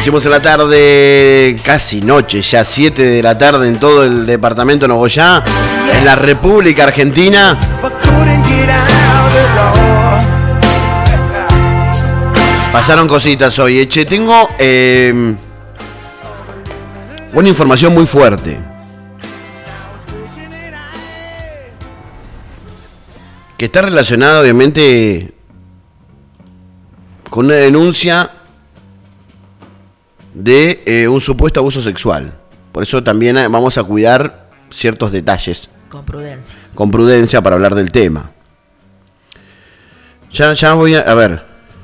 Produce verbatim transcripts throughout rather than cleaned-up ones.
Hicimos en la tarde, casi noche, ya siete de la tarde en todo el departamento de Nogoyá, en la República Argentina. Pasaron cositas hoy. Eche, tengo eh, una información muy fuerte. Que está relacionada, obviamente, con una denuncia de eh, un supuesto abuso sexual. Por eso también vamos a cuidar ciertos detalles. Con prudencia. Con prudencia para hablar del tema. Ya, ya voy a... A ver.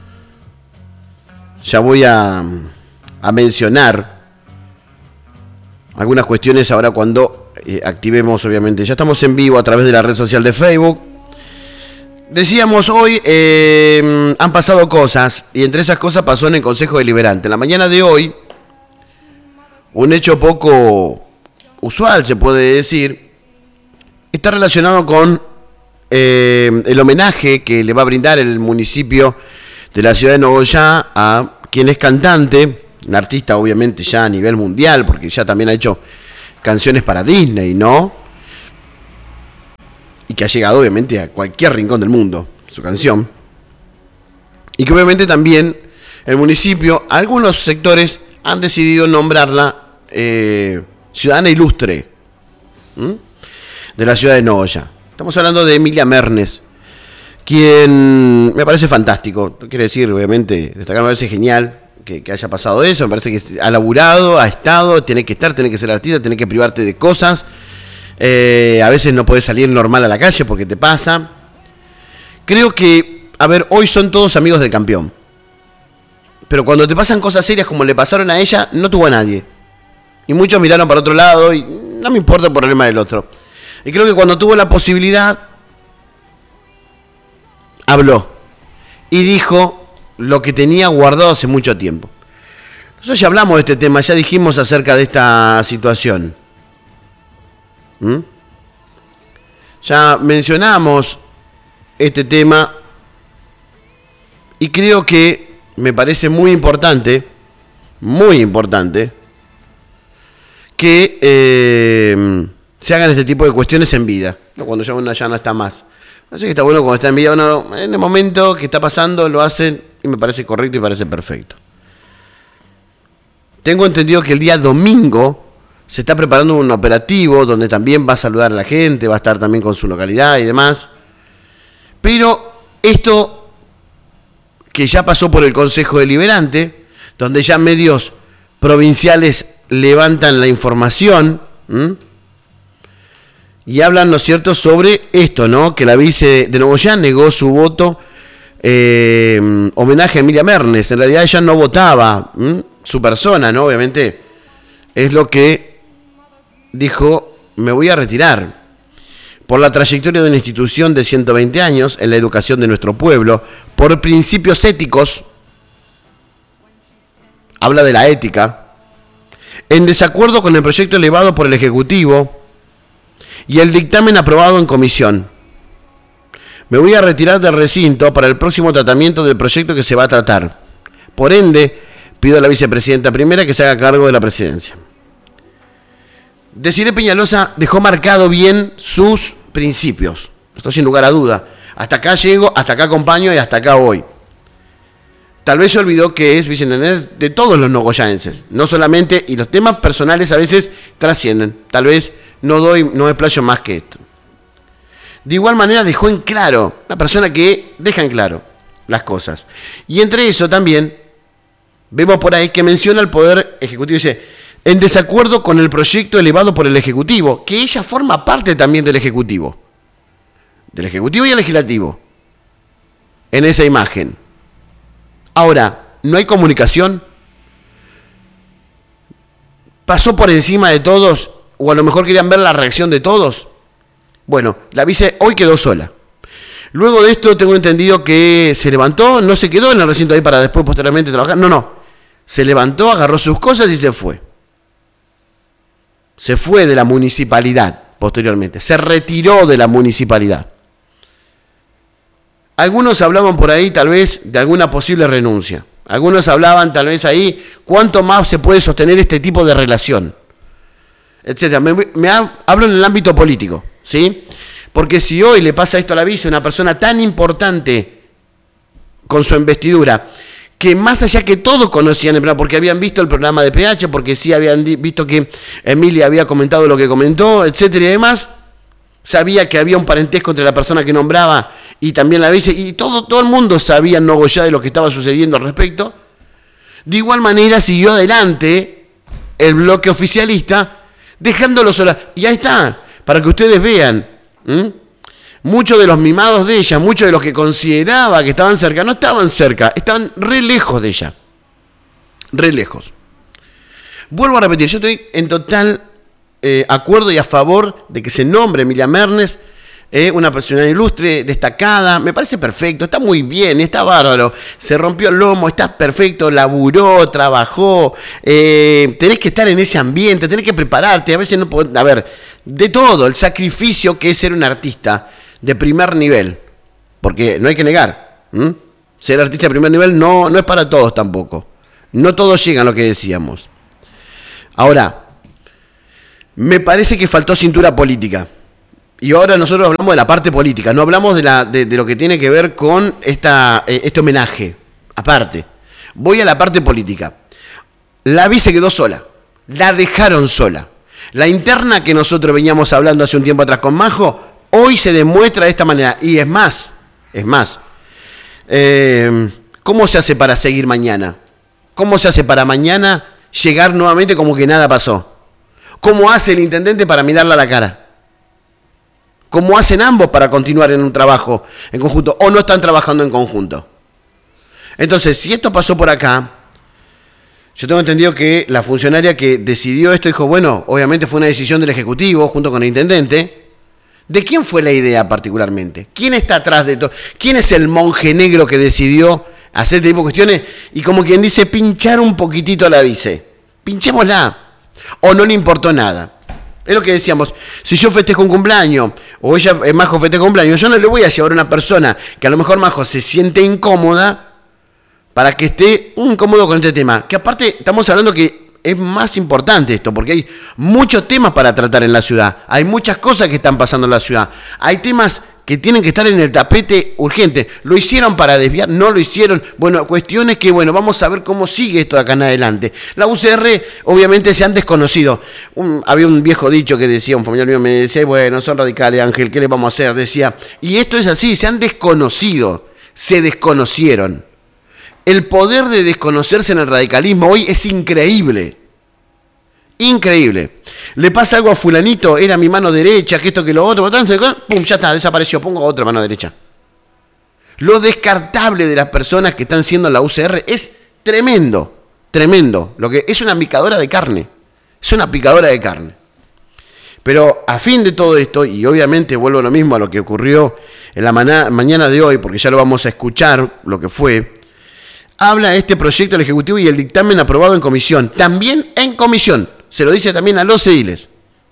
Ya voy a, a mencionar algunas cuestiones ahora cuando eh, activemos, obviamente. Ya estamos en vivo a través de la red social de Facebook. Decíamos hoy, eh, han pasado cosas, y entre esas cosas pasó en el Consejo Deliberante. En la mañana de hoy, un hecho poco usual, se puede decir, está relacionado con eh, el homenaje que le va a brindar el municipio de la ciudad de Nogoyá a quien es cantante, un artista obviamente ya a nivel mundial, porque ya también ha hecho canciones para Disney, ¿no? Y que ha llegado obviamente a cualquier rincón del mundo, su canción. Y que obviamente también el municipio, algunos sectores han decidido nombrarla eh, ciudadana ilustre, ¿m? de la ciudad de Nogoyá. Estamos hablando de Emilia Mernes, quien me parece fantástico. No quiere decir, obviamente, destacar, me parece genial que, que haya pasado eso. Me parece que ha laburado, ha estado, tiene que estar, tiene que ser artista, tiene que privarte de cosas. Eh, a veces no podés salir normal a la calle porque te pasa. Creo que, a ver, hoy son todos amigos del campeón. Pero cuando te pasan cosas serias como le pasaron a ella, no tuvo a nadie. Y muchos miraron para otro lado y no me importa el problema del otro. Y creo que cuando tuvo la posibilidad, habló. Y dijo lo que tenía guardado hace mucho tiempo. Nosotros ya hablamos de este tema, ya dijimos acerca de esta situación. ¿Mm? Ya mencionamos este tema y creo que me parece muy importante, muy importante, que eh, se hagan este tipo de cuestiones en vida, no cuando ya uno ya no está más. Así que está bueno cuando está en vida, uno, en el momento que está pasando lo hacen y me parece correcto y parece perfecto. Tengo entendido que el día domingo se está preparando un operativo donde también va a saludar a la gente, va a estar también con su localidad y demás. Pero esto que ya pasó por el Consejo Deliberante, donde ya medios provinciales levantan la información, ¿m? y hablan, ¿no es cierto?, sobre esto, ¿no? Que la vice de Nogoyá negó su voto, eh, homenaje a Emilia Mernes. En realidad ella no votaba, ¿m? su persona, ¿no? Obviamente es lo que dijo, me voy a retirar. Por la trayectoria de una institución de ciento veinte años en la educación de nuestro pueblo, por principios éticos, habla de la ética, en desacuerdo con el proyecto elevado por el Ejecutivo y el dictamen aprobado en comisión. Me voy a retirar del recinto para el próximo tratamiento del proyecto que se va a tratar. Por ende, pido a la vicepresidenta primera que se haga cargo de la presidencia. Desiree Peñalosa dejó marcado bien sus principios. Esto sin lugar a duda. Hasta acá llego, hasta acá acompaño y hasta acá voy. Tal vez se olvidó que es viceintendente de todos los nogoyaenses. No solamente, y los temas personales a veces trascienden. Tal vez no doy, no explayo más que esto. De igual manera dejó en claro, una persona que deja en claro las cosas. Y entre eso también, vemos por ahí que menciona el Poder Ejecutivo. Dice, en desacuerdo con el proyecto elevado por el Ejecutivo, que ella forma parte también del Ejecutivo. Del Ejecutivo y el Legislativo. En esa imagen. Ahora, ¿no hay comunicación? ¿Pasó por encima de todos? ¿O a lo mejor querían ver la reacción de todos? Bueno, la vice hoy quedó sola. Luego de esto tengo entendido que se levantó, no se quedó en el recinto ahí para después posteriormente trabajar. No, no. Se levantó, agarró sus cosas y se fue. Se fue de la municipalidad posteriormente. Se retiró de la municipalidad. Algunos hablaban por ahí tal vez de alguna posible renuncia. Algunos hablaban tal vez ahí, ¿cuánto más se puede sostener este tipo de relación? Etcétera. Me, me ha, hablo en el ámbito político, ¿sí? Porque si hoy le pasa esto a la vice, una persona tan importante con su investidura, que más allá que todos conocían el programa, porque habían visto el programa de P H, porque sí habían visto que Emilia había comentado lo que comentó, etcétera y demás, sabía que había un parentesco entre la persona que nombraba y también la vice, y todo, todo el mundo sabía en Nogoyá de lo que estaba sucediendo al respecto. De igual manera siguió adelante el bloque oficialista, dejándolo sola. Y ahí está, para que ustedes vean, ¿Mm? muchos de los mimados de ella, muchos de los que consideraba que estaban cerca, no estaban cerca, estaban re lejos de ella. Re lejos. Vuelvo a repetir, yo estoy en total eh, acuerdo y a favor de que se nombre Emilia Mernes, eh, una persona ilustre, destacada, me parece perfecto, está muy bien, está bárbaro, se rompió el lomo, está perfecto, laburó, trabajó, eh, tenés que estar en ese ambiente, tenés que prepararte, a veces no podés, a ver, de todo, el sacrificio que es ser un artista de primer nivel, porque no hay que negar, ¿m? Ser artista de primer nivel no, no es para todos tampoco, no todos llegan a lo que decíamos. Ahora, me parece que faltó cintura política. Y ahora nosotros hablamos de la parte política, no hablamos de, la, de, de lo que tiene que ver con esta, eh, este homenaje. Aparte, voy a la parte política. La vice quedó sola, la dejaron sola. La interna que nosotros veníamos hablando hace un tiempo atrás con Majo, hoy se demuestra de esta manera. Y es más, es más, eh, ¿cómo se hace para seguir mañana? ¿Cómo se hace para mañana llegar nuevamente como que nada pasó? ¿Cómo hace el intendente para mirarla a la cara? ¿Cómo hacen ambos para continuar en un trabajo en conjunto? ¿O no están trabajando en conjunto? Entonces, si esto pasó por acá, yo tengo entendido que la funcionaria que decidió esto dijo, bueno, obviamente fue una decisión del Ejecutivo junto con el intendente. ¿De quién fue la idea particularmente? ¿Quién está atrás de todo? ¿Quién es el monje negro que decidió hacer este tipo de cuestiones? Y como quien dice, pinchar un poquitito a la vice. Pinchémosla. ¿O no le importó nada? Es lo que decíamos, si yo festejo un cumpleaños, o ella, eh, Majo festeja un cumpleaños, yo no le voy a llevar a una persona que a lo mejor Majo se siente incómoda para que esté incómodo con este tema. Que aparte estamos hablando que es más importante esto, porque hay muchos temas para tratar en la ciudad, hay muchas cosas que están pasando en la ciudad, hay temas que tienen que estar en el tapete urgente. ¿Lo hicieron para desviar? ¿No lo hicieron? Bueno, cuestiones que, bueno, vamos a ver cómo sigue esto de acá en adelante. La U C R, obviamente, se han desconocido. Un, había un viejo dicho que decía, un familiar mío me decía, bueno, son radicales, Ángel, ¿qué les vamos a hacer? Decía, y esto es así, se han desconocido, se desconocieron. El poder de desconocerse en el radicalismo hoy es increíble. Increíble. Le pasa algo a fulanito, era mi mano derecha, que esto, que lo otro, pum, ya está, desapareció, pongo otra mano derecha. Lo descartable de las personas que están siendo en la U C R es tremendo, tremendo. Lo que es una picadora de carne, es una picadora de carne. Pero a fin de todo esto, y obviamente vuelvo a lo mismo a lo que ocurrió en la mañana, mañana de hoy, porque ya lo vamos a escuchar, lo que fue, habla este proyecto del Ejecutivo y el dictamen aprobado en comisión, también en comisión. Se lo dice también a los ediles.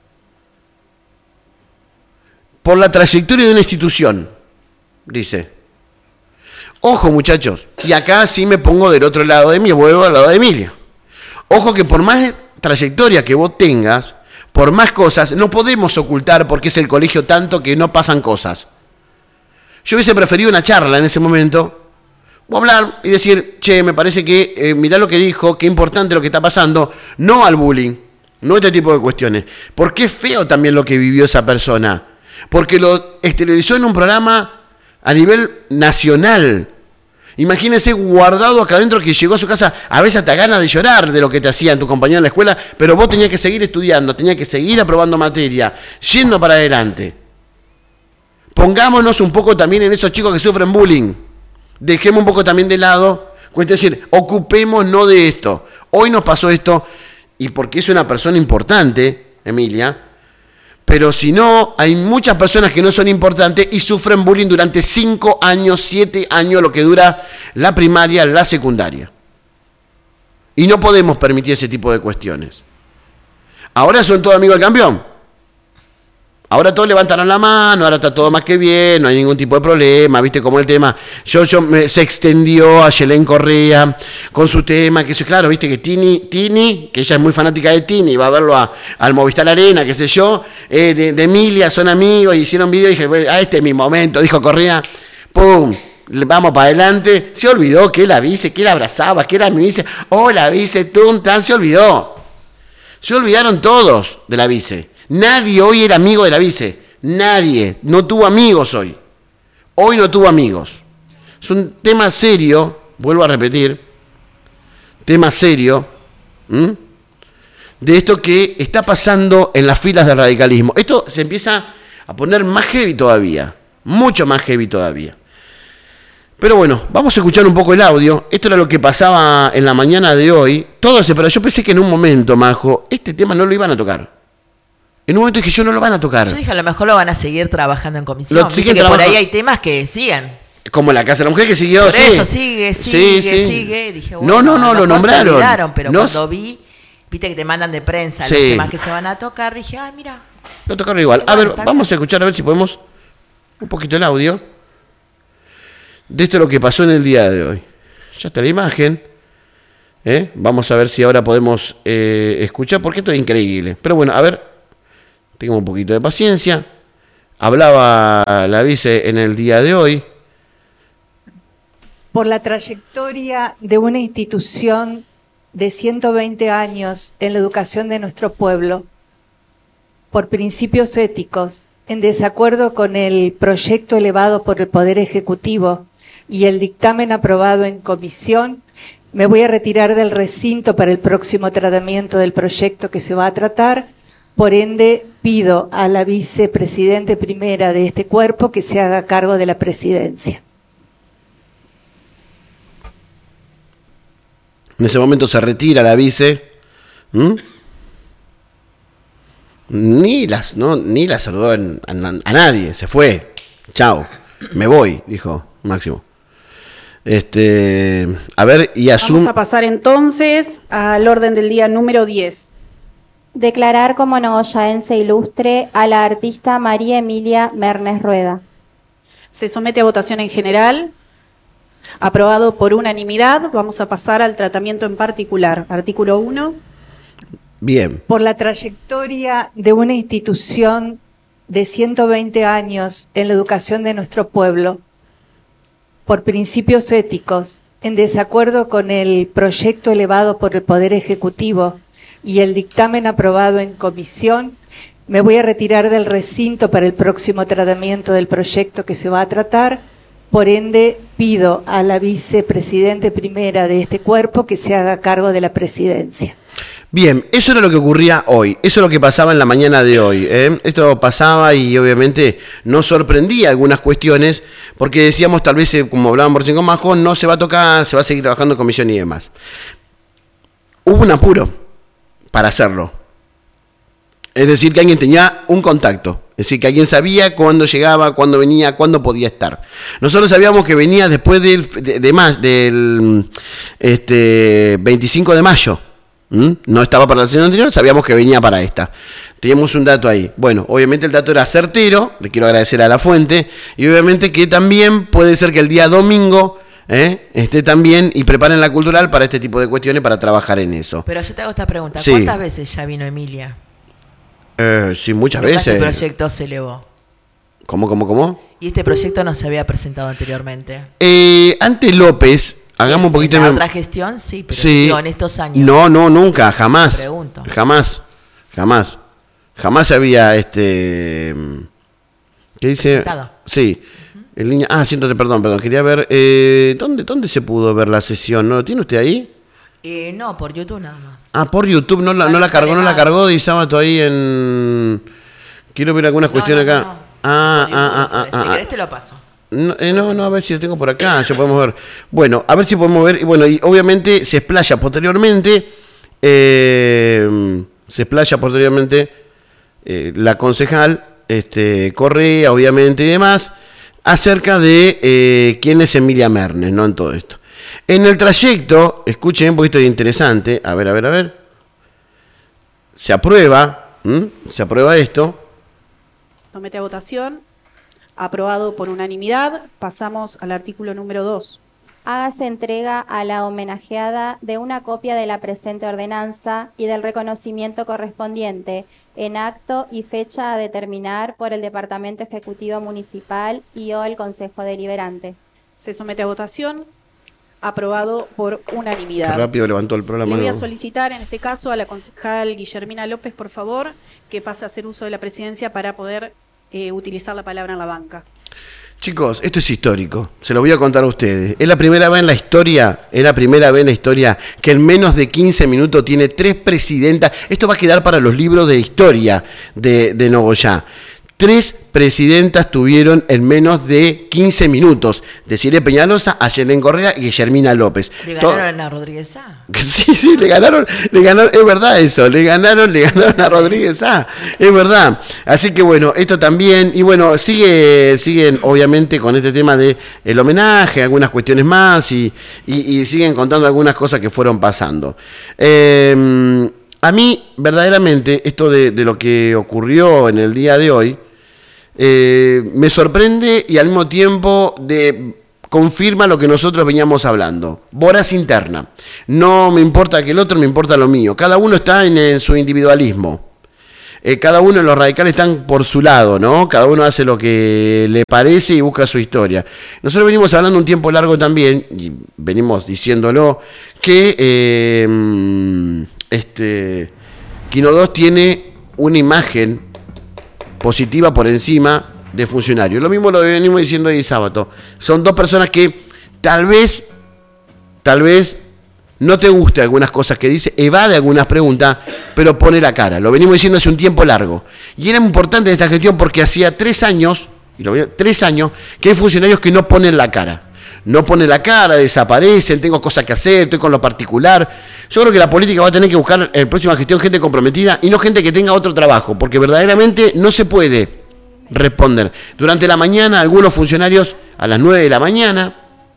Por la trayectoria de una institución, dice. Ojo, muchachos, y acá sí me pongo del otro lado de mi vuelvo al lado de Emilia. Ojo que por más trayectoria que vos tengas, por más cosas, no podemos ocultar porque es el colegio tanto que no pasan cosas. Yo hubiese preferido una charla en ese momento, o hablar y decir, che, me parece que, eh, mirá lo que dijo, qué importante lo que está pasando, no al bullying. No este tipo de cuestiones. Porque es feo también lo que vivió esa persona. Porque lo exteriorizó en un programa a nivel nacional. Imagínense guardado acá adentro que llegó a su casa, a veces hasta ganas de llorar de lo que te hacían tu compañero en la escuela, pero vos tenías que seguir estudiando, tenías que seguir aprobando materia, yendo para adelante. Pongámonos un poco también en esos chicos que sufren bullying. Dejemos un poco también de lado, es decir, ocupémonos de esto. Hoy nos pasó esto. Y porque es una persona importante, Emilia, pero si no, hay muchas personas que no son importantes y sufren bullying durante cinco años, siete años, lo que dura la primaria, la secundaria. Y no podemos permitir ese tipo de cuestiones. Ahora son todos amigos del campeón. Ahora todos levantaron la mano, ahora está todo más que bien, no hay ningún tipo de problema, viste como el tema, yo, yo me, se extendió a Yelén Correa con su tema, que eso claro, viste que Tini, Tini, que ella es muy fanática de Tini, va a verlo a, al Movistar Arena, qué sé yo, eh, de, de Emilia, son amigos, hicieron video y dije, bueno, ah, este es mi momento, dijo Correa, pum, vamos para adelante, se olvidó que la vice, que la abrazaba, que era mi vice, oh la vice, tum, tan, se olvidó, se olvidaron todos de la vice. Nadie hoy era amigo de la vice. Nadie. No tuvo amigos hoy. Hoy no tuvo amigos. Es un tema serio, vuelvo a repetir, tema serio, ¿m? de esto que está pasando en las filas del radicalismo. Esto se empieza a poner más heavy todavía, mucho más heavy todavía. Pero bueno, vamos a escuchar un poco el audio. Esto era lo que pasaba en la mañana de hoy. Todo se, pero yo pensé que en un momento, Majo, este tema no lo iban a tocar. En un momento dije, yo no lo van a tocar. Yo dije, a lo mejor lo van a seguir trabajando en comisión. Lo Viste que por ahí hay temas que siguen. Como la Casa de la Mujer que siguió, por sí. eso sigue, sigue, sí, sí. sigue. Dije, bueno, no, no, no, lo nombraron. Se olvidaron, pero no, cuando vi, viste que te mandan de prensa sí. los temas que se van a tocar, dije, ay, mira. Lo tocaron igual. A ver, vamos a escuchar a ver si podemos un poquito el audio de esto lo que pasó en el día de hoy. Ya está la imagen. ¿eh? Vamos a ver si ahora podemos eh, escuchar, porque esto es increíble. Pero bueno, a ver. Tengamos un poquito de paciencia. Hablaba la vice en el día de hoy. Por la trayectoria de una institución de ciento veinte años en la educación de nuestro pueblo, por principios éticos, en desacuerdo con el proyecto elevado por el Poder Ejecutivo y el dictamen aprobado en comisión, me voy a retirar del recinto para el próximo tratamiento del proyecto que se va a tratar. Por ende, pido a la vicepresidente primera de este cuerpo que se haga cargo de la presidencia. En ese momento se retira la vice. ¿Mm? Ni, las, no, ni la saludó en, a, a nadie, se fue. Chao, me voy, dijo Máximo. Este, a ver, y asum... Vamos a pasar entonces al orden del día número diez. Declarar como nogoyaense ilustre a la artista María Emilia Mernes Rueda. Se somete a votación en general. Aprobado por unanimidad. Vamos a pasar al tratamiento en particular. Artículo uno. Bien. Por la trayectoria de una institución de ciento veinte años en la educación de nuestro pueblo, por principios éticos, en desacuerdo con el proyecto elevado por el Poder Ejecutivo y el dictamen aprobado en comisión, me voy a retirar del recinto para el próximo tratamiento del proyecto que se va a tratar. Por ende, pido a la vicepresidente primera de este cuerpo que se haga cargo de la presidencia. Bien, eso era lo que ocurría hoy, eso es lo que pasaba en la mañana de hoy. ¿eh? Esto pasaba y obviamente nos sorprendía algunas cuestiones, porque decíamos tal vez, como hablábamos recién con Majo, no se va a tocar, se va a seguir trabajando en comisión y demás. Hubo un apuro para hacerlo. Es decir, que alguien tenía un contacto. Es decir, que alguien sabía cuándo llegaba, cuándo venía, cuándo podía estar. Nosotros sabíamos que venía después del, de, de más, del este, veinticinco de mayo. ¿Mm? No estaba para la sesión anterior, sabíamos que venía para esta. Teníamos un dato ahí. Bueno, obviamente el dato era certero, le quiero agradecer a la fuente, y obviamente que también puede ser que el día domingo ¿eh? esté también y preparen la cultural para este tipo de cuestiones, para trabajar en eso. Pero yo te hago esta pregunta, Sí. ¿cuántas veces ya vino Emilia? Eh, sí, muchas Nunca veces. Este proyecto se elevó. ¿Cómo, cómo, cómo? Y este proyecto no se había presentado anteriormente. Eh, ante López, hagamos Sí, un poquito en de... la otra gestión, sí, pero Sí. digo, en estos años. No, no, nunca, jamás. Te pregunto. Jamás, jamás. Jamás había este... ¿Qué dice? Presentado. Sí. Uh-huh. El niño... Ah, siéntate, perdón, perdón. Quería ver... Eh, ¿dónde, ¿Dónde se pudo ver la sesión? ¿No lo tiene usted ahí? Eh, no, por YouTube nada más. Ah, por YouTube. No la, Ya no no la cargó, sale no la más. cargó de sábado ahí en... Quiero ver algunas No, cuestiones no, acá. no, no. Ah, Por ah, YouTube, ah, ah, pues, si ah, querés te lo paso. No, eh, no, no, a ver si lo tengo por acá, ya podemos ver. Bueno, a ver si podemos ver. Y bueno, y obviamente se explaya posteriormente, eh, se explaya posteriormente eh, la concejal este, Correa, obviamente, y demás, acerca de eh, quién es Emilia Mernes, ¿no? En todo esto. En el trayecto, escuchen un poquito de interesante, a ver, a ver, a ver. Se aprueba, ¿m? se aprueba esto. somete a votación. Aprobado por unanimidad. Pasamos al artículo número dos. Hágase entrega a la homenajeada de una copia de la presente ordenanza y del reconocimiento correspondiente en acto y fecha a determinar por el Departamento Ejecutivo Municipal y o el Consejo Deliberante. Se somete a votación. Aprobado por unanimidad. Qué rápido levantó el programa. Le voy a ¿no? solicitar en este caso a la concejal Guillermina López, por favor, que pase a hacer uso de la presidencia para poder eh, utilizar la palabra en la banca. Chicos, esto es histórico, se lo voy a contar a ustedes. Es la primera vez en la historia, es la primera vez en la historia que en menos de quince minutos tiene tres presidentas. Esto va a quedar para los libros de historia de, de Nogoyá. Tres presidentas tuvieron en menos de quince minutos. Desiree Peñalosa, Ayelén Correa y Guillermina López. ¿Le Todo- ganaron a Rodríguez Sá? Sí, sí, le ganaron, le ganaron, es verdad eso, le ganaron, le ganaron a Rodríguez Ah, es verdad. Así que bueno, esto también, y bueno, sigue, siguen obviamente con este tema de el homenaje, algunas cuestiones más, y, y, y siguen contando algunas cosas que fueron pasando. Eh, a mí, verdaderamente, esto de, de lo que ocurrió en el día de hoy, eh, me sorprende y al mismo tiempo de confirma lo que nosotros veníamos hablando. Voraz interna. No me importa que el otro, me importa lo mío. Cada uno está en, en su individualismo. Eh, cada uno de los radicales están por su lado, ¿no? Cada uno hace lo que le parece y busca su historia. Nosotros venimos hablando un tiempo largo también, y venimos diciéndolo, que eh, este, Quino dos tiene una imagen positiva por encima de funcionarios. Lo mismo lo venimos diciendo hoy sábado. Son dos personas que tal vez, tal vez no te guste algunas cosas que dice, evade algunas preguntas, pero pone la cara. Lo venimos diciendo hace un tiempo largo. Y era importante esta gestión porque hacía tres años, y lo veo, tres años, que hay funcionarios que no ponen la cara. No ponen la cara, desaparecen, tengo cosas que hacer, estoy con lo particular. Yo creo que la política va a tener que buscar en la próxima gestión gente comprometida y no gente que tenga otro trabajo, porque verdaderamente no se puede responder. Durante la mañana, algunos funcionarios a las nueve de la mañana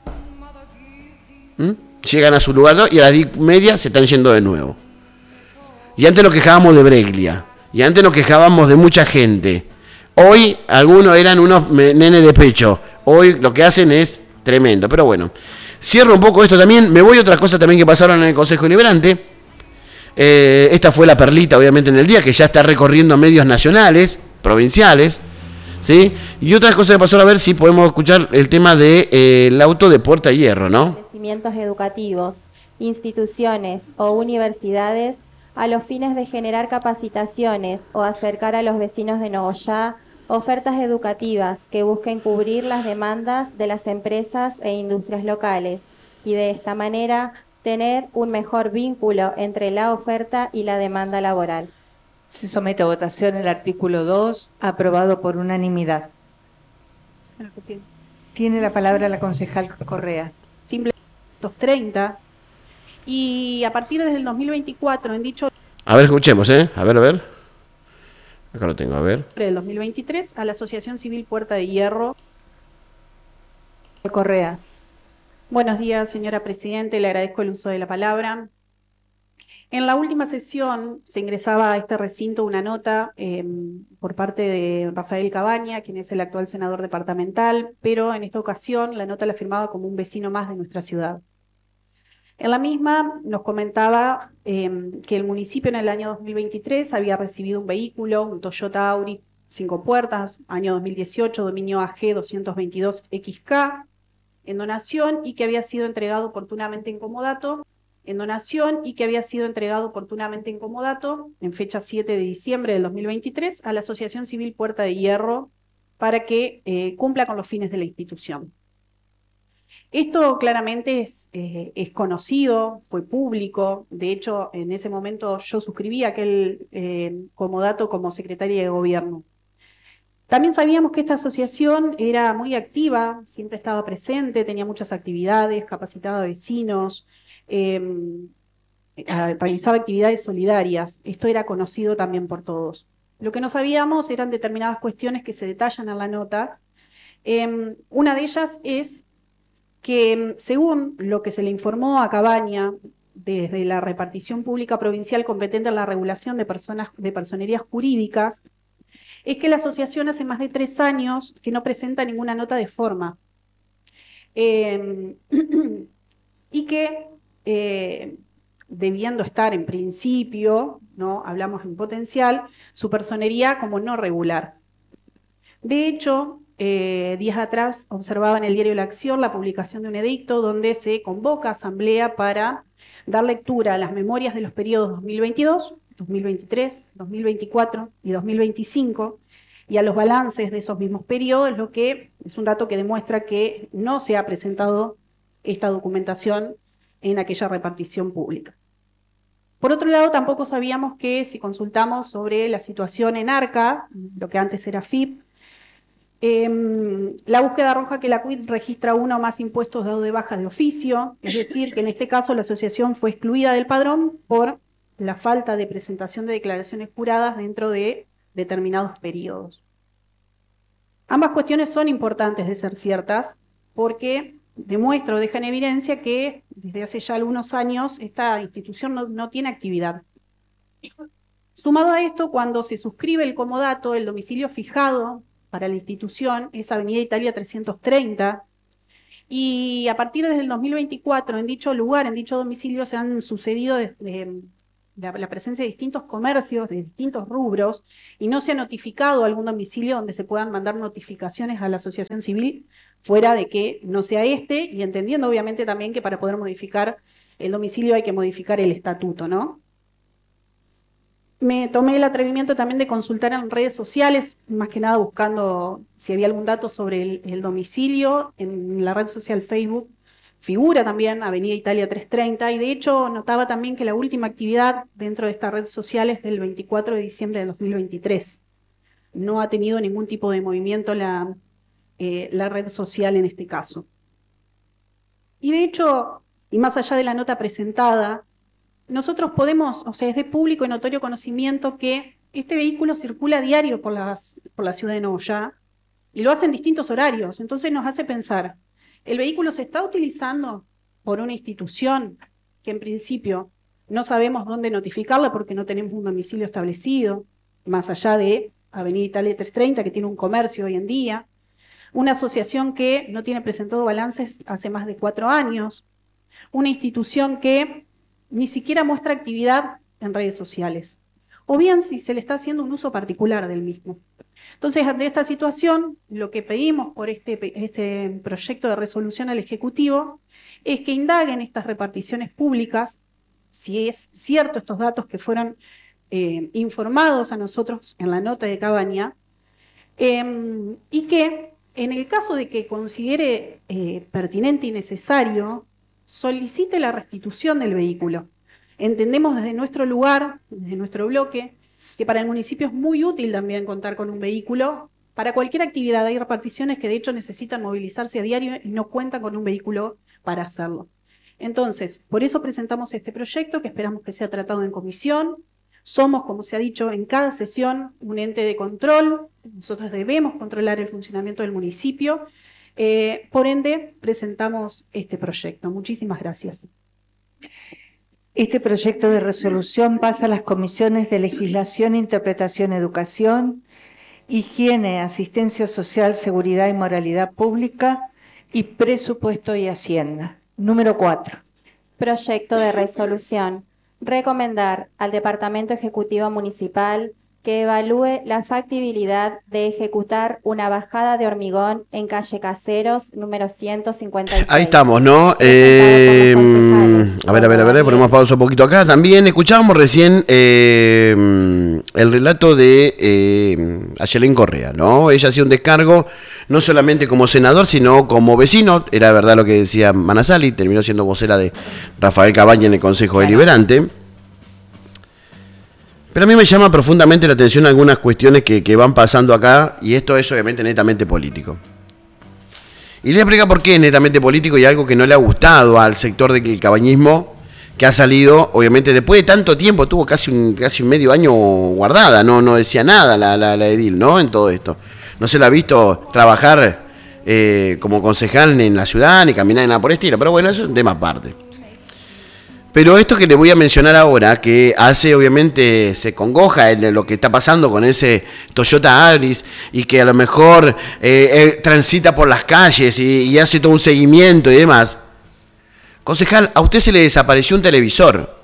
¿m? llegan a su lugar, ¿no? Y a las diez y media se están yendo de nuevo. Y antes nos quejábamos de Breglia, y antes nos quejábamos de mucha gente. Hoy algunos eran unos nenes de pecho, hoy lo que hacen es tremendo, pero bueno. Cierro un poco esto también, me voy a otras cosas también que pasaron en el Consejo Deliberante. Eh, esta fue la perlita, obviamente, en el día, que ya está recorriendo medios nacionales, provinciales, ¿sí? Y otras cosas que pasaron, a ver si podemos escuchar el tema del de, eh, auto de Puerta de Hierro, ¿no? Establecimientos educativos, instituciones o universidades a los fines de generar capacitaciones o acercar a los vecinos de Nogoyá ofertas educativas que busquen cubrir las demandas de las empresas e industrias locales y de esta manera tener un mejor vínculo entre la oferta y la demanda laboral. Se somete a votación el artículo dos, aprobado por unanimidad. Señora Presidenta. Tiene la palabra la concejal Correa. Simplemente treinta. Y a partir del dos mil veinticuatro, en dicho A ver, escuchemos, ¿eh? A ver, a ver. Acá lo tengo, a ver. del dos mil veintitrés, a la Asociación Civil Puerta de Hierro. Correa. Buenos días, señora Presidente, le agradezco el uso de la palabra. En la última sesión se ingresaba a este recinto una nota eh, por parte de Rafael Cabaña, quien es el actual senador departamental, pero en esta ocasión la nota la firmaba como un vecino más de nuestra ciudad. En la misma nos comentaba eh, que el municipio en el año dos mil veintitrés había recibido un vehículo, un Toyota Auri cinco puertas, año dos mil dieciocho, dominio A G doscientos veintidós X K, en donación y que había sido entregado oportunamente en comodato, en donación y que había sido entregado oportunamente en comodato en fecha siete de diciembre del dos mil veintitrés a la Asociación Civil Puerta de Hierro para que eh, cumpla con los fines de la institución. Esto claramente es, eh, es conocido, fue público, de hecho en ese momento yo suscribí aquel eh, comodato como secretaria de gobierno. También sabíamos que esta asociación era muy activa, siempre estaba presente, tenía muchas actividades, capacitaba a vecinos, eh, realizaba actividades solidarias. Esto era conocido también por todos. Lo que no sabíamos eran determinadas cuestiones que se detallan en la nota. Eh, una de ellas es que, según lo que se le informó a Cabaña desde la repartición pública provincial competente en la regulación de personas de personerías jurídicas, es que la asociación hace más de tres años que no presenta ninguna nota de forma. Eh, y que, eh, debiendo estar en principio, ¿no? Hablamos en potencial, su personería como no regular. De hecho, eh, días atrás observaba en el diario La Acción la publicación de un edicto donde se convoca a asamblea para dar lectura a las memorias de los periodos dos mil veintidós, dos mil veintitrés, dos mil veinticuatro y dos mil veinticinco y a los balances de esos mismos periodos, lo que es un dato que demuestra que no se ha presentado esta documentación en aquella repartición pública. Por otro lado, tampoco sabíamos que si consultamos sobre la situación en ARCA, lo que antes era F I P, eh, la búsqueda arroja que la C U I T registra uno o más impuestos dados de baja de oficio, es decir, que en este caso la asociación fue excluida del padrón por la falta de presentación de declaraciones juradas dentro de determinados periodos. Ambas cuestiones son importantes de ser ciertas porque demuestra o deja en evidencia que desde hace ya algunos años esta institución no, no tiene actividad. Sumado a esto, cuando se suscribe el comodato, el domicilio fijado para la institución es Avenida Italia trescientos treinta, y a partir del dos mil veinticuatro en dicho lugar, en dicho domicilio, se han sucedido de, de, la, la presencia de distintos comercios, de distintos rubros, y no se ha notificado algún domicilio donde se puedan mandar notificaciones a la asociación civil, fuera de que no sea este, y entendiendo obviamente también que para poder modificar el domicilio hay que modificar el estatuto, ¿no? Me tomé el atrevimiento también de consultar en redes sociales, más que nada buscando si había algún dato sobre el, el domicilio. En la red social Facebook figura también Avenida Italia trescientos treinta, y de hecho notaba también que la última actividad dentro de esta red social es del veinticuatro de diciembre de dos mil veintitrés. No ha tenido ningún tipo de movimiento la, eh, la red social en este caso. Y de hecho, y más allá de la nota presentada, nosotros podemos, o sea, es de público y notorio conocimiento que este vehículo circula a diario por, las, por la ciudad de Nogoyá y lo hace en distintos horarios. Entonces nos hace pensar, ¿el vehículo se está utilizando por una institución que en principio no sabemos dónde notificarla porque no tenemos un domicilio establecido, más allá de Avenida Italia trescientos treinta, que tiene un comercio hoy en día, una asociación que no tiene presentado balances hace más de cuatro años, una institución que ni siquiera muestra actividad en redes sociales, o bien si se le está haciendo un uso particular del mismo? Entonces, ante esta situación, lo que pedimos por este, este proyecto de resolución al Ejecutivo es que indaguen estas reparticiones públicas, si es cierto estos datos que fueron eh, informados a nosotros en la nota de Cabaña, eh, y que en el caso de que considere eh, pertinente y necesario, solicite la restitución del vehículo. Entendemos desde nuestro lugar, desde nuestro bloque, que para el municipio es muy útil también contar con un vehículo para cualquier actividad. Hay reparticiones que de hecho necesitan movilizarse a diario y no cuentan con un vehículo para hacerlo. Entonces, por eso presentamos este proyecto que esperamos que sea tratado en comisión. Somos, como se ha dicho, en cada sesión un ente de control. Nosotros debemos controlar el funcionamiento del municipio. Eh, por ende, presentamos este proyecto. Muchísimas gracias. Este proyecto de resolución pasa a las comisiones de Legislación, Interpretación, Educación, Higiene, Asistencia Social, Seguridad y Moralidad Pública y Presupuesto y Hacienda. Número cuatro. Proyecto de resolución. Recomendar al Departamento Ejecutivo Municipal que evalúe la factibilidad de ejecutar una bajada de hormigón en calle Caseros, número ciento cincuenta y seis. Ahí estamos, ¿no? Eh, a ver, a ver, a ver, ponemos pausa un poquito acá. También escuchábamos recién eh, el relato de eh, Ayelén Correa, ¿no? Ella hacía un descargo, no solamente como senador, sino como vecino. Era verdad lo que decía Manasali, terminó siendo vocera de Rafael Cabaña en el Consejo Deliberante. Pero a mí me llama profundamente la atención algunas cuestiones que, que van pasando acá, y esto es obviamente netamente político. Y les voy a explicar por qué es netamente político y algo que no le ha gustado al sector del cabañismo, que ha salido, obviamente, después de tanto tiempo, tuvo casi un, casi un medio año guardada, no, no decía nada la, la, la edil, ¿no? En todo esto. No se la ha visto trabajar eh, como concejal en la ciudad, ni caminar en nada por el estilo, pero bueno, eso es un tema aparte. Pero esto que le voy a mencionar ahora, que hace obviamente, se congoja en lo que está pasando con ese Toyota Aris y que a lo mejor eh, eh, transita por las calles y, y hace todo un seguimiento y demás. Concejal, a usted se le desapareció un televisor.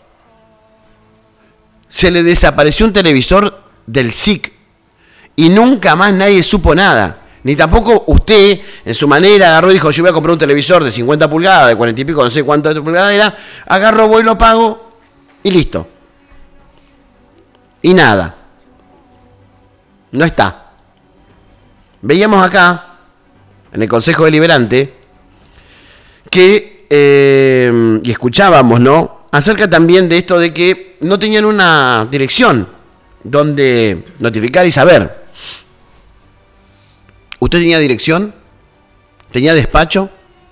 Se le desapareció un televisor del S I C y nunca más nadie supo nada. Ni tampoco usted, en su manera, agarró y dijo, yo voy a comprar un televisor de cincuenta pulgadas, de cuarenta y pico, no sé cuánto de pulgadas era, agarro, voy, lo pago y listo. Y nada. No está. Veíamos acá, en el Consejo Deliberante, que, eh, y escuchábamos, ¿no?, acerca también de esto de que no tenían una dirección donde notificar y saber. ¿Usted tenía dirección? ¿Tenía despacho?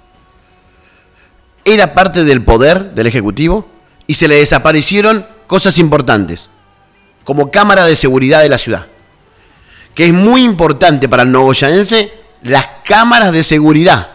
¿Era parte del poder del Ejecutivo? Y se le desaparecieron cosas importantes, como cámara de seguridad de la ciudad. Que es muy importante para el nogoyanense, las cámaras de seguridad.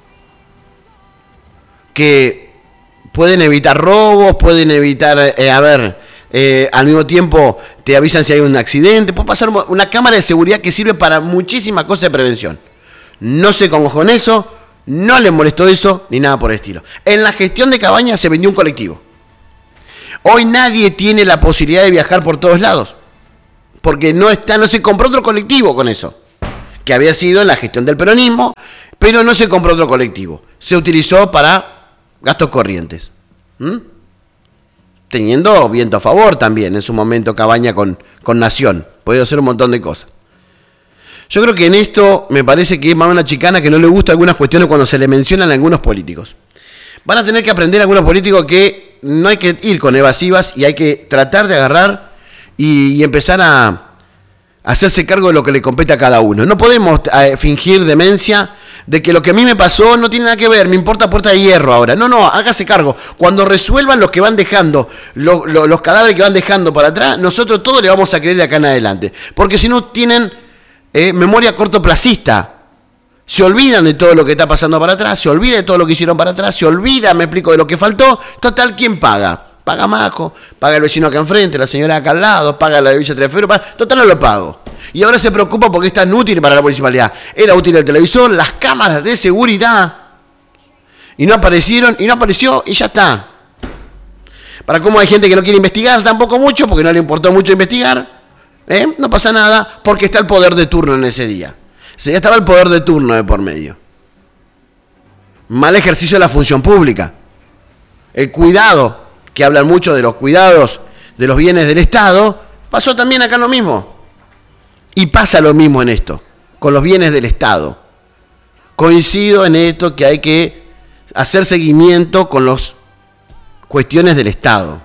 Que pueden evitar robos, pueden evitar, eh, a ver, eh, al mismo tiempo te avisan si hay un accidente. Puede pasar una cámara de seguridad que sirve para muchísimas cosas de prevención. No se congojó en eso, no le molestó eso, ni nada por el estilo. En la gestión de Cabañas se vendió un colectivo. Hoy nadie tiene la posibilidad de viajar por todos lados, porque no está, no se compró otro colectivo con eso, que había sido en la gestión del peronismo, pero no se compró otro colectivo. Se utilizó para gastos corrientes. ¿Mm? Teniendo viento a favor también, en su momento Cabaña con, con Nación. Podía hacer un montón de cosas. Yo creo que en esto me parece que es más una chicana que no le gusta algunas cuestiones cuando se le mencionan a algunos políticos. Van a tener que aprender algunos políticos que no hay que ir con evasivas y hay que tratar de agarrar y, y empezar a hacerse cargo de lo que le compete a cada uno. No podemos eh, fingir demencia de que lo que a mí me pasó no tiene nada que ver, me importa Puerta de Hierro ahora. No, no, hágase cargo. Cuando resuelvan los que van dejando, lo, lo, los cadáveres que van dejando para atrás, nosotros todos le vamos a creer de acá en adelante. Porque si no tienen eh, memoria cortoplacista, se olvidan de todo lo que está pasando para atrás, se olvidan de todo lo que hicieron para atrás, se olvidan, me explico, de lo que faltó. Total, ¿quién paga? Paga Majo, paga el vecino acá enfrente, la señora acá al lado, paga la de Villa Trefero, paga, total no lo pago. Y ahora se preocupa porque es tan útil para la municipalidad. Era útil el televisor, las cámaras de seguridad. Y no aparecieron, y no apareció, y ya está. Para cómo hay gente que no quiere investigar, tampoco mucho, porque no le importó mucho investigar. ¿eh? No pasa nada, porque está el poder de turno en ese día. Ya estaba el poder de turno de por medio. Mal ejercicio de la función pública. El cuidado, que hablan mucho de los cuidados de los bienes del Estado, pasó también acá lo mismo. Y pasa lo mismo en esto, con los bienes del Estado. Coincido en esto que hay que hacer seguimiento con las cuestiones del Estado.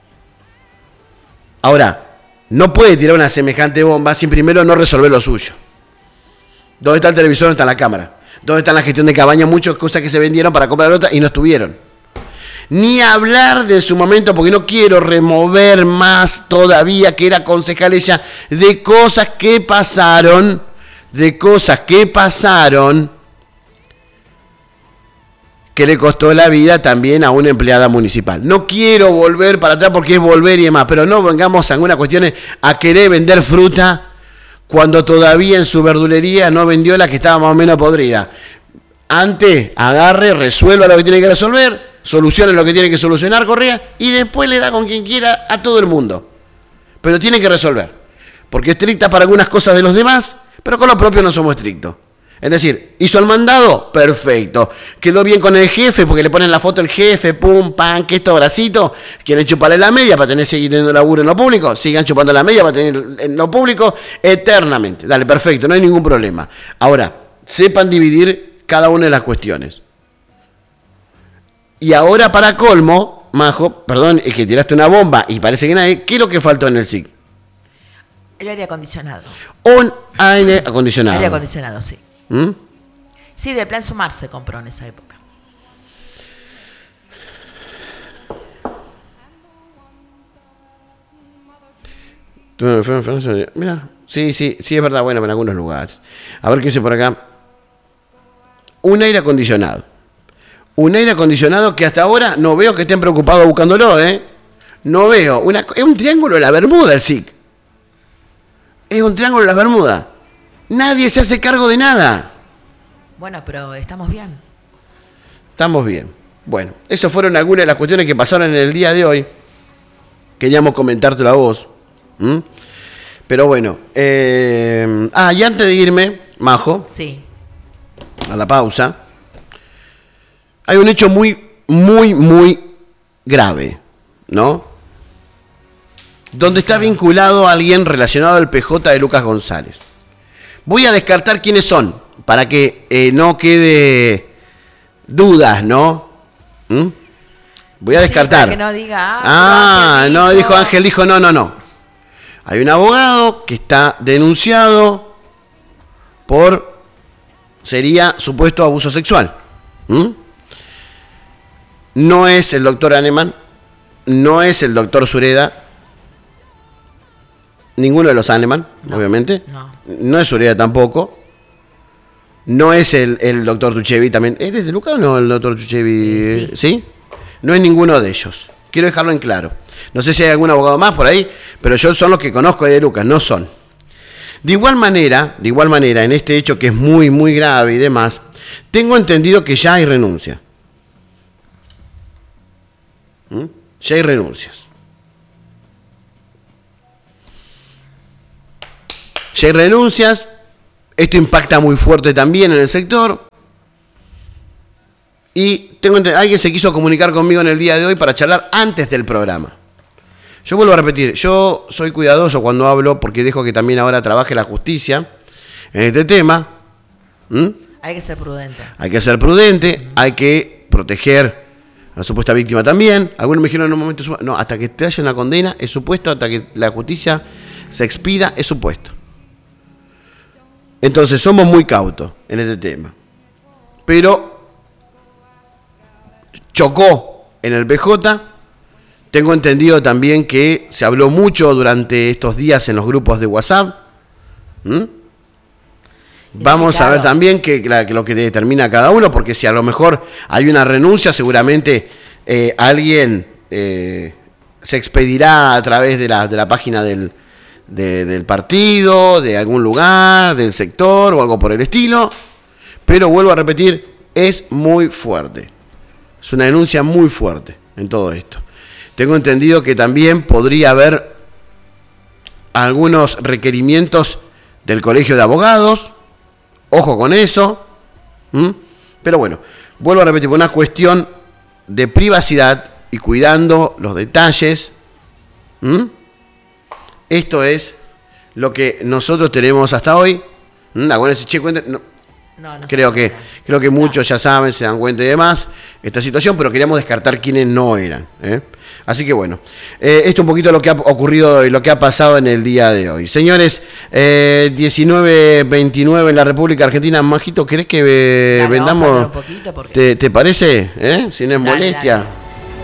Ahora, no puede tirar una semejante bomba sin primero no resolver lo suyo. ¿Dónde está el televisor? ¿Dónde está la cámara? ¿Dónde está la gestión de Cabañas? Muchas cosas que se vendieron para comprar otra y no estuvieron. Ni hablar de su momento, porque no quiero remover más todavía, que era concejal ella, de cosas que pasaron, de cosas que pasaron, que le costó la vida también a una empleada municipal. No quiero volver para atrás porque es volver y demás, pero no vengamos a algunas cuestiones a querer vender fruta cuando todavía en su verdulería no vendió la que estaba más o menos podrida. Antes, agarre, resuelva lo que tiene que resolver, solucione lo que tiene que solucionar, Correa, y después le da con quien quiera a todo el mundo. Pero tiene que resolver. Porque es estricta para algunas cosas de los demás, pero con lo propio no somos estrictos. Es decir, hizo el mandado, perfecto. Quedó bien con el jefe, porque le ponen la foto del jefe, pum, pan, que esto, bracito. Quieren chuparle la media para tener seguir teniendo laburo en lo público. Sigan chupando la media para tener en lo público eternamente. Dale, perfecto, no hay ningún problema. Ahora, sepan dividir cada una de las cuestiones. Y ahora para colmo, Majo, perdón, es que tiraste una bomba y parece que nadie, ¿qué es lo que faltó en el S I C? El aire acondicionado. Un aire acondicionado. Aire acondicionado, sí. ¿Mm? Sí, del Plan Sumar se compró en esa época. Mira, sí, sí, sí es verdad, bueno, en algunos lugares. A ver qué dice por acá. Un aire acondicionado. un aire acondicionado que hasta ahora no veo que estén preocupados buscándolo, ¿eh? No veo. Una, es un triángulo de la Bermuda el S I C. Es un triángulo de las Bermudas. Nadie se hace cargo de nada. Bueno, pero estamos bien. Estamos bien. Bueno, esas fueron algunas de las cuestiones que pasaron en el día de hoy. Queríamos comentártelo a vos. ¿Mm? Pero bueno. Eh... Ah, y antes de irme, Majo, Sí. a la pausa, hay un hecho muy, muy, muy grave, ¿no? Donde está vinculado a alguien relacionado al P J de Lucas González. Voy a descartar quiénes son, para que eh, no quede dudas, ¿no? ¿Mm? Voy a Sí, descartar. para que no diga, ah, ah Ángel no, dijo. dijo Ángel, dijo, no, no, no. Hay un abogado que está denunciado por, sería supuesto abuso sexual. ¿Mm? No es el doctor Hahnemann, no es el doctor Sureda, ninguno de los Hahnemann, No, obviamente. no. No es Sureda tampoco. No es el, el doctor Tuchevi también. ¿Eres de Lucas o no el doctor Tuchevi? Eh, sí. ¿Sí? No es ninguno de ellos. Quiero dejarlo en claro. No sé si hay algún abogado más por ahí, pero yo son los que conozco de Lucas, no son. De igual manera, de igual manera, en este hecho que es muy, muy grave y demás, tengo entendido que ya hay renuncia. ¿Mm? Ya hay renuncias. Ya hay renuncias. Esto impacta muy fuerte también en el sector. Y tengo ent- alguien se quiso comunicar conmigo en el día de hoy para charlar antes del programa. Yo vuelvo a repetir, yo soy cuidadoso cuando hablo porque dejo que también ahora trabaje la justicia en este tema. ¿Mm? Hay que ser prudente. Hay que ser prudente, hay que proteger a la supuesta víctima también. Algunos me dijeron en un momento, no, hasta que te haya una condena es supuesto, hasta que la justicia se expida es supuesto. Entonces somos muy cautos en este tema. Pero chocó en el P J. Tengo entendido también que se habló mucho durante estos días en los grupos de WhatsApp. ¿Mm? Vamos a ver también que, que lo que determina cada uno, porque si a lo mejor hay una renuncia, seguramente eh, alguien eh, se expedirá a través de la, de la página del, de, del partido, de algún lugar, del sector o algo por el estilo. Pero vuelvo a repetir, es muy fuerte. Es una denuncia muy fuerte en todo esto. Tengo entendido que también podría haber algunos requerimientos del Colegio de Abogados. Ojo con eso. ¿Mm? Pero bueno, vuelvo a repetir, por una cuestión de privacidad y cuidando los detalles. ¿Mm? Esto es lo que nosotros tenemos hasta hoy. ¿Mm? Acuérdense, che, cuenten, no, No, no creo, se que, puede. creo que muchos ya saben, se dan cuenta y demás, esta situación, pero queríamos descartar quienes no eran. ¿eh? Así que bueno, eh, esto un poquito lo que ha ocurrido y lo que ha pasado en el día de hoy. Señores, eh, diecinueve veintinueve en la República Argentina. Majito, ¿querés que eh, Dale, vamos a vendamos? hablar un poquito porque- ¿Te, te parece? ¿Eh? Si no es Dale, molestia. dale.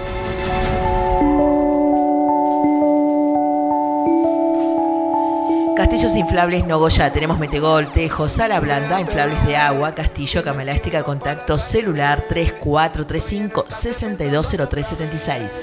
Castillos inflables Nogoyá. Tenemos Metegol, Tejo, Sala Blanda, inflables de agua, castillo, cama elástica, contacto celular tres cuatro tres cinco, seis dos cero tres siete seis.